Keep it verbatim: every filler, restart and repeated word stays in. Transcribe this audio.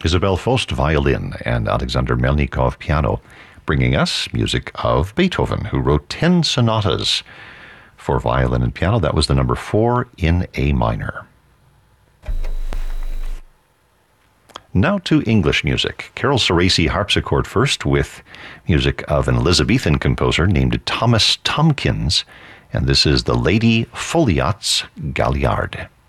Isabel Faust, violin, and Alexander Melnikov, piano, bringing us music of Beethoven, who wrote ten sonatas for violin and piano. That was the number four in A minor. Now to English music. Carol Ceresi harpsichord first, with music of an Elizabethan composer named Thomas Tomkins, and this is the Lady Folliot's Galliard.